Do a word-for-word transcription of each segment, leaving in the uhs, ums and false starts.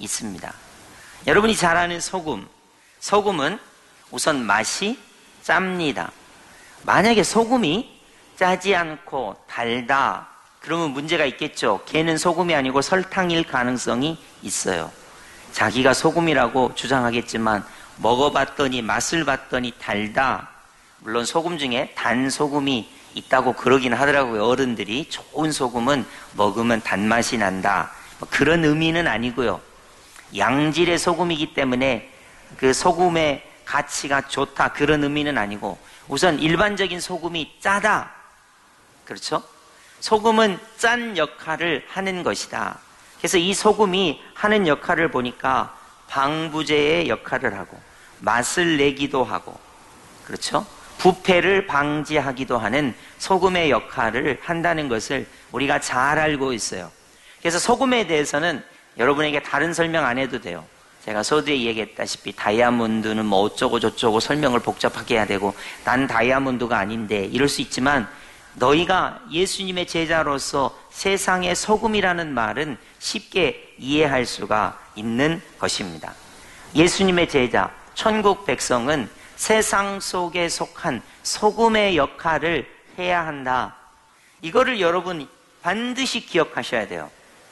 있습니다. 여러분이 잘 아는 소금, 소금은 우선 맛이 짭니다. 만약에 소금이 짜지 않고 달다, 그러면 문제가 있겠죠. 걔는 소금이 아니고 설탕일 가능성이 있어요. 자기가 소금이라고 주장하겠지만 먹어봤더니, 맛을 봤더니 달다. 물론 소금 중에 단 소금이 있다고 그러긴 하더라고요. 어른들이 좋은 소금은 먹으면 단맛이 난다, 그런 의미는 아니고요. 양질의 소금이기 때문에 그 소금의 가치가 좋다, 그런 의미는 아니고, 우선 일반적인 소금이 짜다. 그렇죠? 소금은 짠 역할을 하는 것이다. 그래서 이 소금이 하는 역할을 보니까 방부제의 역할을 하고 맛을 내기도 하고, 그렇죠? 부패를 방지하기도 하는 소금의 역할을 한다는 것을 우리가 잘 알고 있어요. 그래서 소금에 대해서는 여러분에게 다른 설명 안 해도 돼요. 제가 서두에 얘기했다시피 다이아몬드는 뭐 어쩌고 저쩌고 설명을 복잡하게 해야 되고, 난 다이아몬드가 아닌데 이럴 수 있지만, 너희가 예수님의 제자로서 세상의 소금이라는 말은 쉽게 이해할 수가 있는 것입니다. 예수님의 제자, 천국 백성은 세상 속에 속한 소금의 역할을 해야 한다. 이거를 여러분 반드시 기억하셔야 돼요.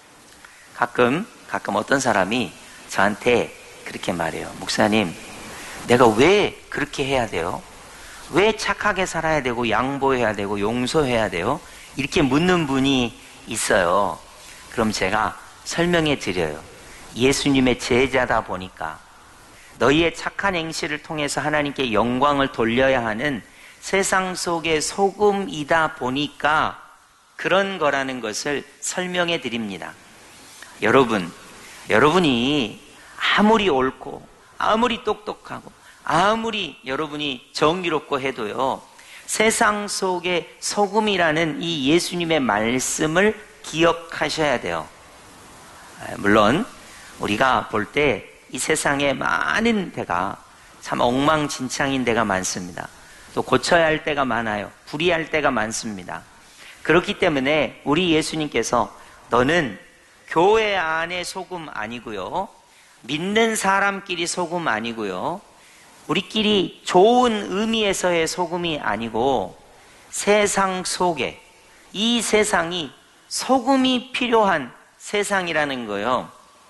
가끔 가끔 어떤 사람이 저한테 그렇게 말해요. 목사님, 내가 왜 그렇게 해야 돼요? 왜 착하게 살아야 되고 양보해야 되고 용서해야 돼요? 이렇게 묻는 분이 있어요. 그럼 제가 설명해 드려요. 예수님의 제자다 보니까, 너희의 착한 행실을 통해서 하나님께 영광을 돌려야 하는 세상 속의 소금이다 보니까 그런 거라는 것을 설명해 드립니다. 여러분, 여러분이 아무리 옳고 아무리 똑똑하고 아무리 여러분이 정의롭고 해도요, 세상 속의 소금이라는 이 예수님의 말씀을 기억하셔야 돼요. 물론 우리가 볼 때 이 세상에 많은 데가 참 엉망진창인 데가 많습니다. 또 고쳐야 할 때가 많아요. 불의할 때가 많습니다. 그렇기 때문에 우리 예수님께서 너는 교회 안에 소금 아니고요, 믿는 사람끼리 소금 아니고요, 우리끼리 좋은 의미에서의 소금이 아니고, 세상 속에, 이 세상이 소금이 필요한 세상이라는 거예요.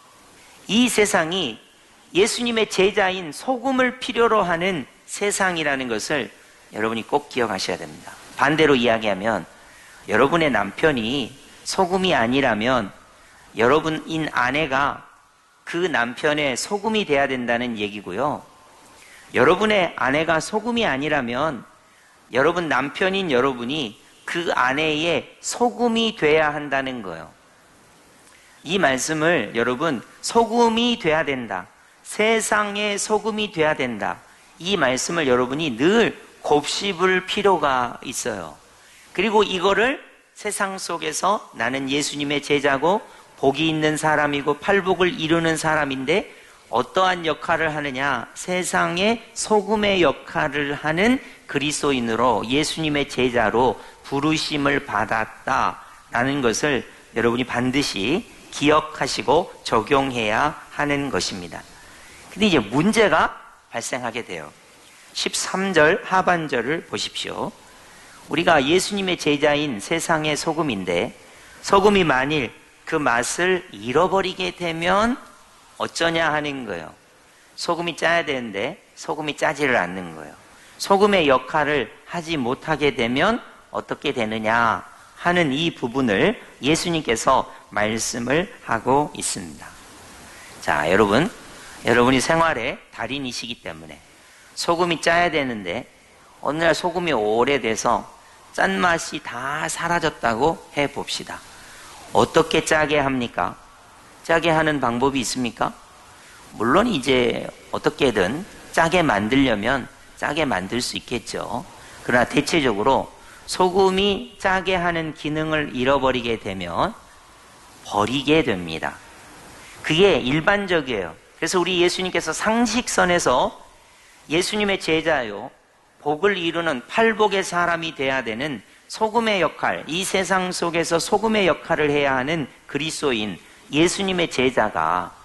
이 세상이 예수님의 제자인 소금을 필요로 하는 세상이라는 것을 여러분이 꼭 기억하셔야 됩니다. 반대로 이야기하면, 여러분의 남편이 소금이 아니라면 여러분인 아내가 그 남편의 소금이 돼야 된다는 얘기고요. 여러분의 아내가 소금이 아니라면 여러분 남편인 여러분이 그 아내의 소금이 돼야 한다는 거예요. 이 말씀을 여러분, 소금이 돼야 된다, 세상의 소금이 돼야 된다, 이 말씀을 여러분이 늘 곱씹을 필요가 있어요. 그리고 이거를 세상 속에서 나는 예수님의 제자고 복이 있는 사람이고 팔복을 이루는 사람인데 어떠한 역할을 하느냐, 세상의 소금의 역할을 하는 그리스도인으로, 예수님의 제자로 부르심을 받았다라는 것을 여러분이 반드시 기억하시고 적용해야 하는 것입니다. 근데 이제 문제가 발생하게 돼요. 십삼 절 하반절을 보십시오. 우리가 예수님의 제자인 세상의 소금인데, 소금이 만일 그 맛을 잃어버리게 되면 어쩌냐 하는 거예요. 소금이 짜야 되는데 소금이 짜지를 않는 거예요. 소금의 역할을 하지 못하게 되면 어떻게 되느냐 하는 이 부분을 예수님께서 말씀을 하고 있습니다. 자, 여러분, 여러분이 생활의 달인이시기 때문에 소금이 짜야 되는데 어느 날 소금이 오래돼서 짠맛이 다 사라졌다고 해봅시다. 어떻게 짜게 합니까? 짜게 하는 방법이 있습니까? 물론 이제 어떻게든 짜게 만들려면 짜게 만들 수 있겠죠. 그러나 대체적으로 소금이 짜게 하는 기능을 잃어버리게 되면 버리게 됩니다. 그게 일반적이에요. 그래서 우리 예수님께서 상식선에서 예수님의 제자요, 복을 이루는 팔복의 사람이 돼야 되는 소금의 역할, 이 세상 속에서 소금의 역할을 해야 하는 그리스도인 예수님의 제자가